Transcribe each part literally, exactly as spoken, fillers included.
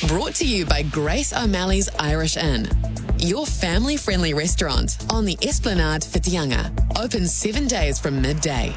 Brought to you by Grace O'Malley's Irish Inn. Your family-friendly restaurant on the Esplanade Whitianga. Open seven days from midday.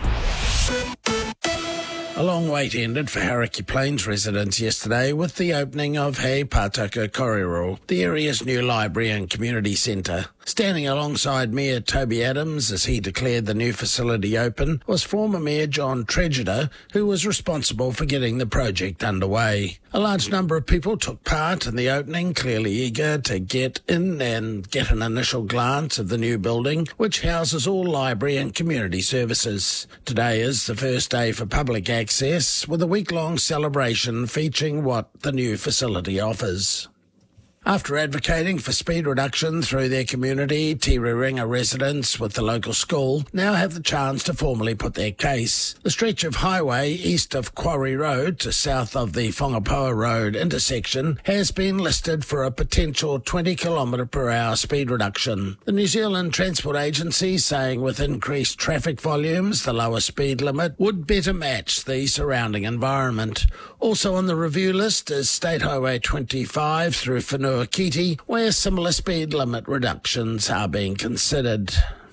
A long wait ended for Hauraki Plains residents yesterday with the opening of Hei Pātaka Kōrero, the area's new library and community centre. Standing alongside Mayor Toby Adams as he declared the new facility open was former Mayor John Tregeter, who was responsible for getting the project underway. A large number of people took part in the opening, clearly eager to get in and get an initial glance of the new building, which houses all library and community services. Today is the first day for public access, with a week-long celebration featuring what the new facility offers. After advocating for speed reduction through their community, Tiruringa residents with the local school now have the chance to formally put their case. The stretch of highway east of Quarry Road to south of the Whangapoa Road intersection has been listed for a potential twenty kilometre per hour speed reduction. The New Zealand Transport Agency saying with increased traffic volumes, the lower speed limit would better match the surrounding environment. Also on the review list is State Highway twenty-five through Whenua Kiti, where similar speed limit reductions are being considered.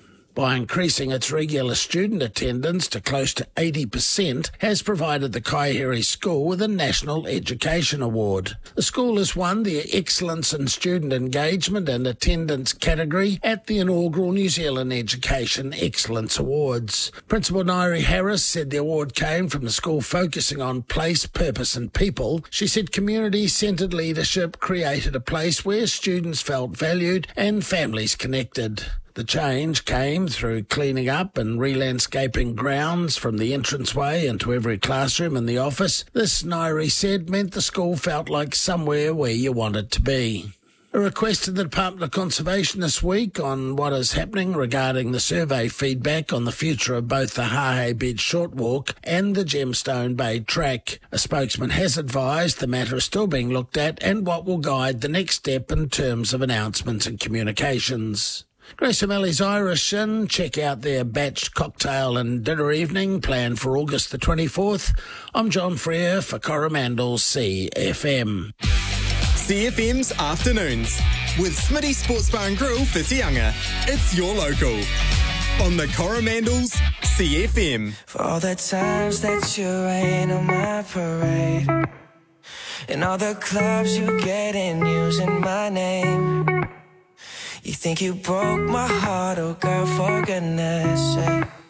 By increasing its regular student attendance to close to eighty percent, has provided the Kaiheri School with a National Education Award. The school has won the Excellence in Student Engagement and Attendance category at the inaugural New Zealand Education Excellence Awards. Principal Nairi Harris said the award came from the school focusing on place, purpose and people. She said community-centred leadership created a place where students felt valued and families connected. The change came through cleaning up and re-landscaping grounds from the entranceway into every classroom in the office. This, Nairi said, meant the school felt like somewhere where you wanted to be. A request to the Department of Conservation this week on what is happening regarding the survey feedback on the future of both the Hahei Beach Short Walk and the Gemstone Bay Track. A spokesman has advised the matter is still being looked at and what will guide the next step in terms of announcements and communications. Grace O'Malley's Irish Inn. Check out their batched cocktail and dinner evening planned for August the twenty-fourth. I'm John Freer for Coromandel C F M. C F M's Afternoons with Smitty Sports Bar and Grill Whitianga. It's your local on the Coromandel's C F M. For all the times that you rain on my parade, and all the clubs you get in using my name. You think you broke my heart, oh girl, for goodness sake.